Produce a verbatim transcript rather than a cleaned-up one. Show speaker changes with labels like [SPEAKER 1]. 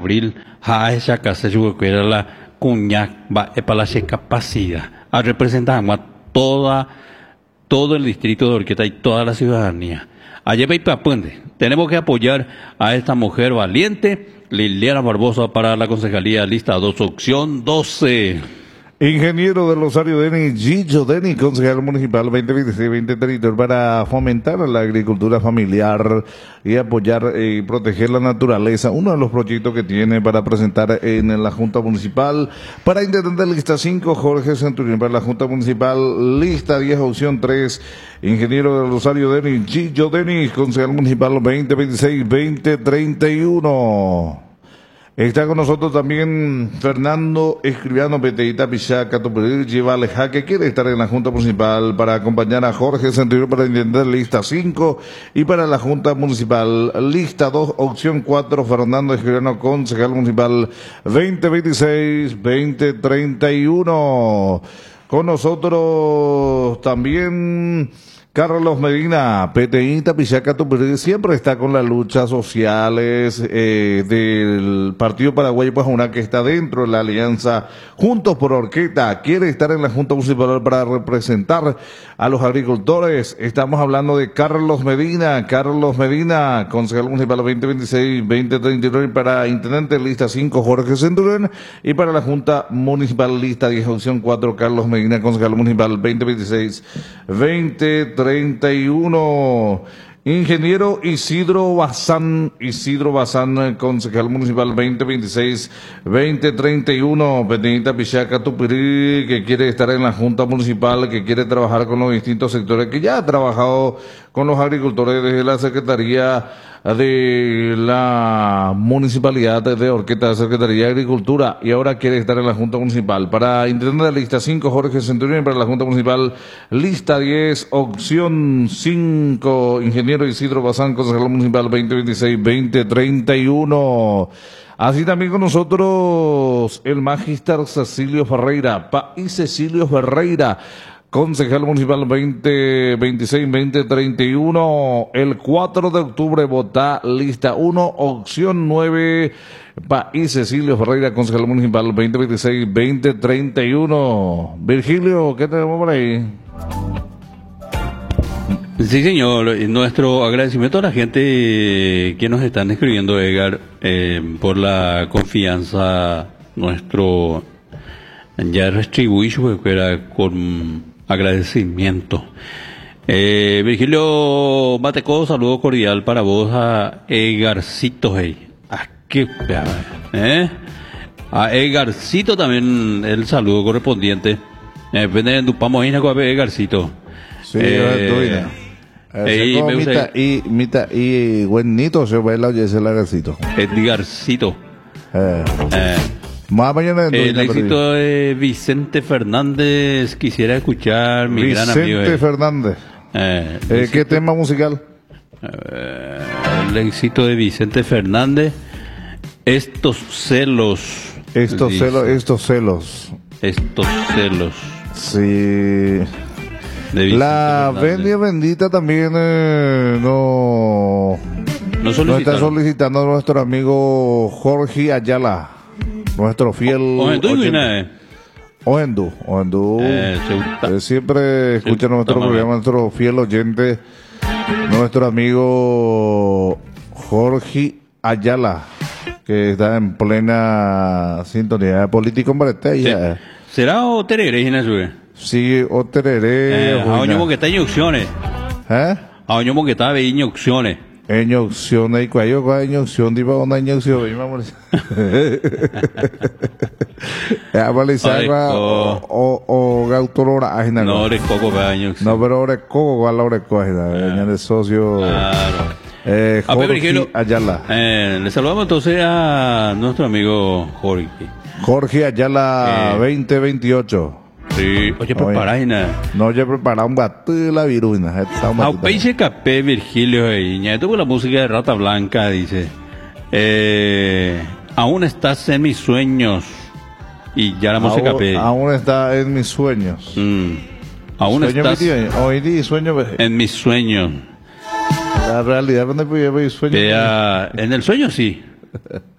[SPEAKER 1] abril, a esa casa yo que era la cuña, va para la capacidad, a representar a toda, todo el distrito de Orqueta y toda la ciudadanía. Allá va Puente. Tenemos que apoyar a esta mujer valiente, Liliana Barbosa, para la concejalía lista dos, opción doce.
[SPEAKER 2] Ingeniero del Rosario Denis, Gillo Denis, concejal municipal veinte veintiséis veinte treinta, para fomentar la agricultura familiar y apoyar y proteger la naturaleza. Uno de los proyectos que tiene para presentar en la Junta Municipal. Para intendente lista cinco, Jorge Centurión. Para la Junta Municipal lista diez, opción tres, Ingeniero del Rosario Denis, Gillo Denis, concejal municipal veinte veintiséis veinte treinta y uno. Está con nosotros también Fernando Escribiano Peteita Pichaca Tupuril, Givaleja, que quiere estar en la Junta Municipal para acompañar a Jorge Centurión para entender lista cinco, y para la Junta Municipal lista dos, opción cuatro, Fernando Escribiano, concejal municipal veinte veintiséis veinte treinta y uno. Con nosotros también Carlos Medina, Peteíta Pichaca Tupuril, siempre está con las luchas sociales eh, del Partido Paraguayo Pajuná, que está dentro de la alianza Juntos por Orqueta. Quiere estar en la Junta Municipal para representar a los agricultores. Estamos hablando de Carlos Medina. Carlos Medina, concejal municipal veinte veintiséis veinte treinta y nueve, para intendente lista cinco, Jorge Centurión, y para la Junta Municipal lista diez, opción cuatro, Carlos Medina, concejal municipal veinte veintiséis veinte treinta y uno. Ingeniero Isidro Bazán, Isidro Bazán, concejal municipal veinte veintiséis veinte treinta y uno, Peteíta Pichaca Tupirí, que quiere estar en la Junta Municipal, que quiere trabajar con los distintos sectores, que ya ha trabajado con los agricultores desde la Secretaría de la Municipalidad de Orqueta, Secretaría de Agricultura, y ahora quiere estar en la Junta Municipal. Para intendente de lista cinco, Jorge Centurión. Para la Junta Municipal lista diez, opción cinco, Ingeniero Isidro Bazán, concejal municipal veinte veintiséis veinte treinta y uno. Así también con nosotros el magister Cecilio Ferreira, País Cecilio Ferreira, concejal municipal veinte veintiséis veinte treinta y uno. El cuatro de octubre vota lista uno, opción nueve, País Cecilio Ferreira, concejal municipal veinte veintiséis veinte treinta y uno. Virgilio, ¿qué tenemos por ahí?
[SPEAKER 1] Sí, señor. Nuestro agradecimiento a la gente que nos están escribiendo, Edgar, eh, por la confianza. Nuestro ya restribuido, que era con agradecimiento. Eh, Virgilio Bateco, saludo cordial para vos a Edgarcito, hey. Ah, qué ¿eh? A Edgarcito también el saludo correspondiente. Eh, Dupamos ahí con Edgarcito.
[SPEAKER 2] Sí, eh, Eh, como mita y mita y buenito se baila y ese lagarcito.
[SPEAKER 1] Edgarcito.
[SPEAKER 2] Eh.
[SPEAKER 1] Eh.
[SPEAKER 2] Más mañana
[SPEAKER 1] el éxito de Vicente Fernández, quisiera escuchar mi
[SPEAKER 2] Vicente
[SPEAKER 1] gran amigo.
[SPEAKER 2] Vicente Fernández.
[SPEAKER 1] Eh,
[SPEAKER 2] eh, ¿Qué tema musical?
[SPEAKER 1] Eh, el éxito de Vicente Fernández. Estos celos.
[SPEAKER 2] Estos dice. celos, estos celos.
[SPEAKER 1] Estos celos.
[SPEAKER 2] Sí. La Bendia Bendita también eh, no, no, no está solicitando a nuestro amigo Jorge Ayala, nuestro fiel Oendú. Oendú eh, eh, siempre escucha nuestro programa, nuestro fiel oyente, nuestro amigo Jorge Ayala, que está en plena sintonía de político en Baretella.
[SPEAKER 1] ¿Será o Terere en eso?
[SPEAKER 2] Sí, o tereré.
[SPEAKER 1] Eh, a oño que está en opciones.
[SPEAKER 2] ¿Eh?
[SPEAKER 1] A oño que está en opciones.
[SPEAKER 2] En opciones, y cuál es la opción, diva, una opción, vamos a ver. O, o, gautorora, ajena.
[SPEAKER 1] No, ore coco, baño.
[SPEAKER 2] No, pero ore coco, igual ore coco, ajena. El socio.
[SPEAKER 1] Claro.
[SPEAKER 2] Eh, Jorge Ayala.
[SPEAKER 1] Eh, le saludamos entonces a nuestro amigo Jorge.
[SPEAKER 2] Jorge Ayala, eh. veinte veintiocho.
[SPEAKER 1] Sí, oye, prepará, nada.
[SPEAKER 2] No, ya prepará un gato de la viruna.
[SPEAKER 1] Aupeche capé, Virgilio, y ya tuvo la música de Rata Blanca, dice. Eh, aún estás en mis sueños. Y ya la música capé.
[SPEAKER 2] Aún está en mis sueños.
[SPEAKER 1] Mm. Aún
[SPEAKER 2] sueño
[SPEAKER 1] estás
[SPEAKER 2] hoy día, sueño
[SPEAKER 1] en mis sueños.
[SPEAKER 2] La realidad, ¿dónde puede ver sueños?
[SPEAKER 1] En el sueño, sí.